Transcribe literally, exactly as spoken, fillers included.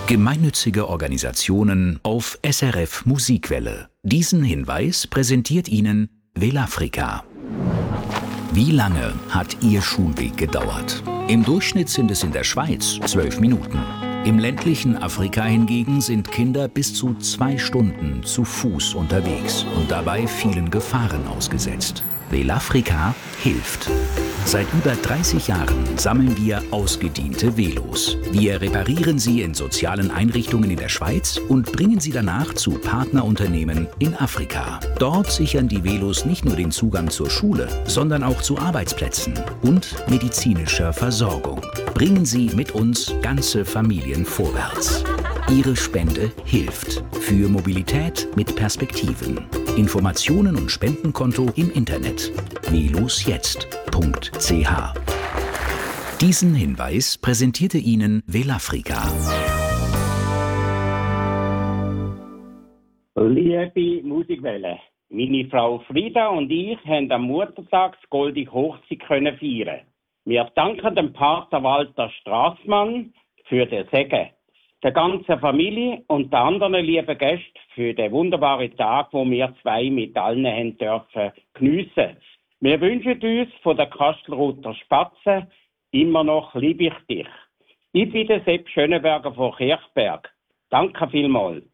Gemeinnützige Organisationen auf S R F Musikwelle. Diesen Hinweis präsentiert Ihnen Velafrika. Wie lange hat Ihr Schulweg gedauert? Im Durchschnitt sind es in der Schweiz zwölf Minuten. Im ländlichen Afrika hingegen sind Kinder bis zu zwei Stunden zu Fuß unterwegs und dabei vielen Gefahren ausgesetzt. Velafrika hilft. Seit über dreißig Jahren sammeln wir ausgediente Velos. Wir reparieren sie in sozialen Einrichtungen in der Schweiz und bringen sie danach zu Partnerunternehmen in Afrika. Dort sichern die Velos nicht nur den Zugang zur Schule, sondern auch zu Arbeitsplätzen und medizinischer Versorgung. Bringen Sie mit uns ganze Familien vorwärts. Ihre Spende hilft. Für Mobilität mit Perspektiven. Informationen und Spendenkonto im Internet velosjetzt punkt c h. Diesen Hinweis präsentierte Ihnen Velafrika. Liebe Musikwelle, meine Frau Frieda und ich haben am Muttertag das goldige Hochzeit können feiern. Wir danken dem Pater Walter Strassmann für den Segen, der ganzen Familie und den anderen lieben Gästen für den wunderbaren Tag, wo wir zwei mit allen haben dürfen geniessen. Wir wünschen uns von der Kastelruther Spatze immer noch liebe ich dich. Ich bin der Sepp Schönenberger von Kirchberg. Danke vielmals.